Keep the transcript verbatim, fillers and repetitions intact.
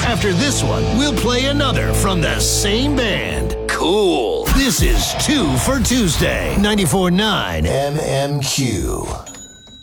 After this one, we'll play another from the same band. Cool. This is Two for Tuesday. ninety-four point nine M M Q.